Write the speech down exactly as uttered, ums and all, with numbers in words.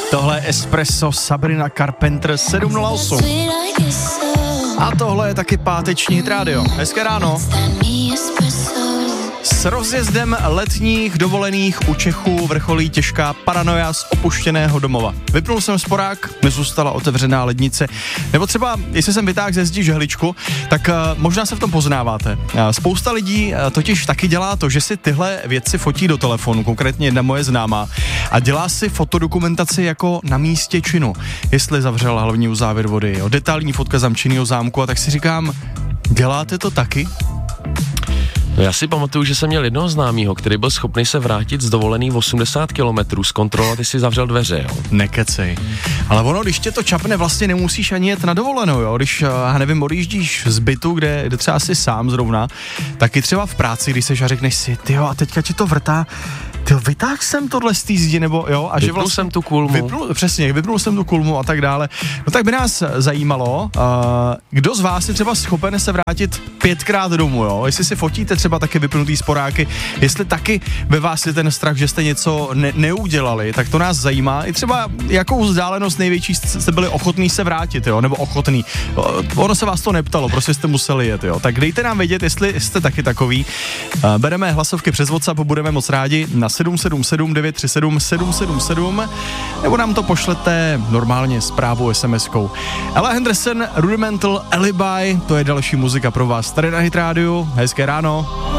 Tohle je Espresso, Sabrina Carpenter, sedm nula osm. A tohle je taky páteční Hit Radio. Hezké ráno. S rozjezdem letních dovolených u Čechů vrcholí těžká paranoja z opuštěného domova. Vypnul jsem sporák, nezůstala otevřená lednice. Nebo třeba, jestli jsem vytáhl ze zdi žehličku, tak uh, možná se v tom poznáváte. Uh, spousta lidí uh, totiž taky dělá to, že si tyhle věci fotí do telefonu, konkrétně jedna moje známá, a dělá si fotodokumentaci jako na místě činu. Jestli zavřela hlavní uzávěr vody, jo, detailní fotka zamčeného zámku, a tak si říkám, děláte to taky? Já si pamatuju, že jsem měl jednoho známýho, který byl schopný se vrátit z dovolený osmdesát kilometrů, zkontrolovat, jestli zavřel dveře, jo. Nekecej. Ale ono, když tě to čapne, vlastně nemusíš ani jet na dovolenou, jo. Když, já nevím, odjíždíš z bytu, kde, kde třeba jsi sám zrovna, tak i třeba v práci, když seš a řekneš si, tyjo, a teďka ti to vrtá, tyjo, vytáhl jsem tohle z té zdi, nebo jo. A vypnul že vlastně, jsem tu kulmu. Vypnul, přesně, vypnul jsem tu kulmu a tak dále. No tak by nás zajímalo, uh, kdo z vás je třeba schopen se vrátit pětkrát domů, jo. Jestli si fotíte třeba taky vypnutý sporáky, jestli taky ve vás je ten strach, že jste něco ne- neudělali, tak to nás zajímá. I třeba jakou vzdálenost největší jste byli ochotný se vrátit, jo, nebo ochotný. Ono se vás to neptalo, prostě jste museli jet, jo. Tak dejte nám vědět, jestli jste taky takový. Bereme hlasovky přes WhatsApp, budeme moc rádi na sedm sedm sedm devět tři sedm sedm sedm sedm, nebo nám to pošlete normálně zprávou es em eskou. Ella Henderson, Rudimental Alibi, to je další muzika pro vás tady na Hit Radio. Hezké ráno.